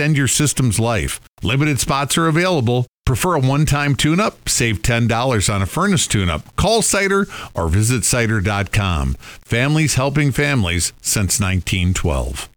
extend your system's life. Limited spots are available. Prefer a one-time tune-up? Save $10 on a furnace tune-up. Call Cider or visit cider.com. Families helping families since 1912.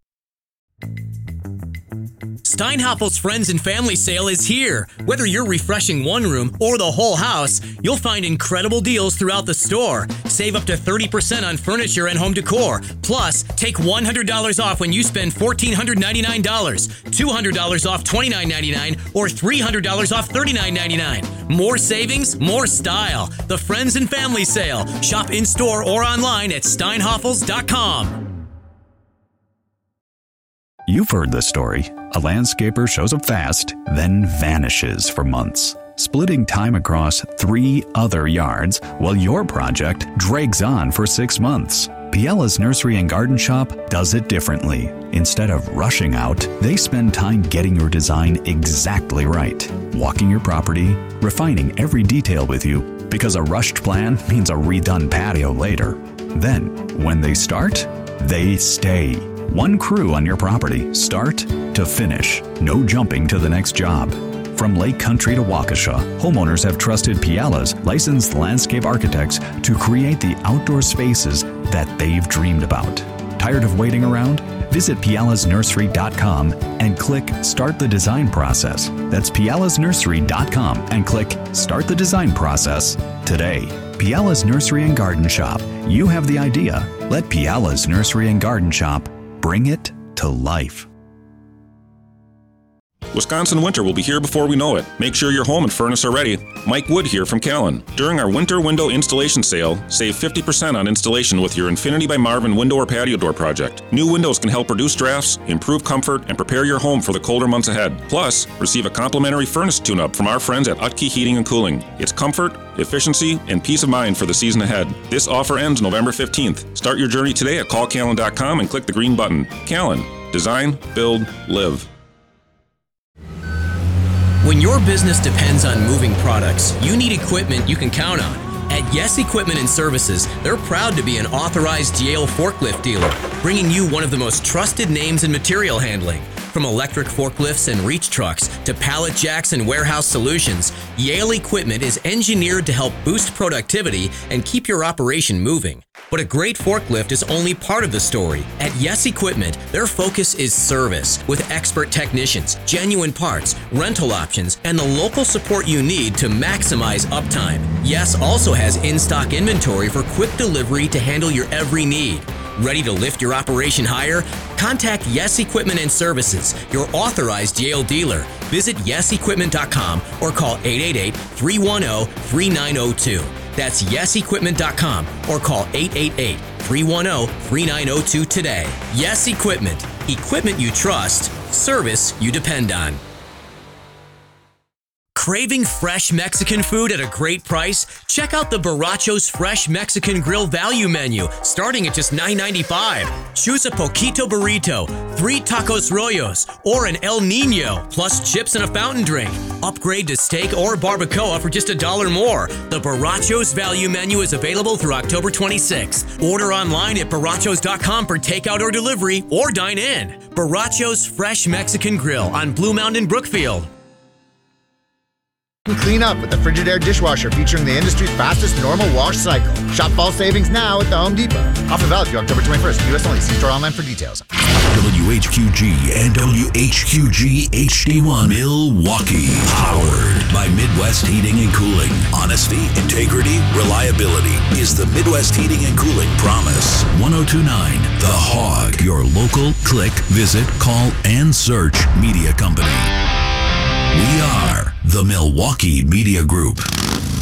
Steinhaffel's Friends and Family Sale is here. Whether you're refreshing one room or the whole house, you'll find incredible deals throughout the store. Save up to 30% on furniture and home decor. Plus, take $100 off when you spend $1,499, $200 off $29.99, or $300 off $39.99. More savings, more style. The Friends and Family Sale. Shop in-store or online at steinhaffels.com. You've heard this story. A landscaper shows up fast, then vanishes for months, splitting time across 3 other yards while your project drags on for 6 months. Piella's Nursery and Garden Shop does it differently. Instead of rushing out, they spend time getting your design exactly right, walking your property, refining every detail with you, because a rushed plan means a redone patio later. Then, when they start, they stay. One crew on your property, start to finish. No jumping to the next job. From Lake Country to Waukesha, homeowners have trusted Piella's licensed landscape architects to create the outdoor spaces that they've dreamed about. Tired of waiting around? Visit piellasnursery.com and click Start the Design Process. That's piellasnursery.com and click Start the Design Process today. Piella's Nursery and Garden Shop. You have the idea. Let Piella's Nursery and Garden Shop bring it to life. Wisconsin winter will be here before we know it. Make sure your home and furnace are ready. Mike Wood here from Callan. During our winter window installation sale, save 50% on installation with your Infinity by Marvin window or patio door project. New windows can help reduce drafts, improve comfort, and prepare your home for the colder months ahead. Plus, receive a complimentary furnace tune-up from our friends at Utke Heating and Cooling. It's comfort, efficiency, and peace of mind for the season ahead. This offer ends November 15th. Start your journey today at callcallan.com and click the green button. Callan. Design, build, live. When your business depends on moving products, you need equipment you can count on. At Yes Equipment and Services, they're proud to be an authorized Yale forklift dealer, bringing you one of the most trusted names in material handling. From electric forklifts and reach trucks to pallet jacks and warehouse solutions, Yale Equipment is engineered to help boost productivity and keep your operation moving. But a great forklift is only part of the story. At Yes Equipment, their focus is service with expert technicians, genuine parts, rental options, and the local support you need to maximize uptime. Yes also has in-stock inventory for quick delivery to handle your every need. Ready to lift your operation higher? Contact Yes Equipment and Services, your authorized Yale dealer. Visit yesequipment.com or call 888-310-3902. That's yesequipment.com or call 888-310-3902 today. Yes Equipment. Equipment you trust. Service you depend on. Craving fresh Mexican food at a great price? Check out the Borracho's Fresh Mexican Grill Value Menu, starting at just $9.95. Choose a Poquito Burrito, 3 Tacos Rollos, or an El Nino, plus chips and a fountain drink. Upgrade to steak or barbacoa for just $1 more. The Borracho's Value Menu is available through October 26th. Order online at borrachos.com for takeout or delivery, or dine in. Borracho's Fresh Mexican Grill on Blue Mountain, Brookfield. Clean up with the Frigidaire dishwasher featuring the industry's fastest normal wash cycle. Shop fall savings now at the Home Depot. Offer valid through October 21st. U.S. only. See store online for details. WHQG and WHQG HD1 Milwaukee. Powered by Midwest Heating and Cooling. Honesty, integrity, reliability is the Midwest Heating and Cooling promise. 1029 The Hog. Your local click, visit, call, and search media company. We are the Milwaukee Media Group.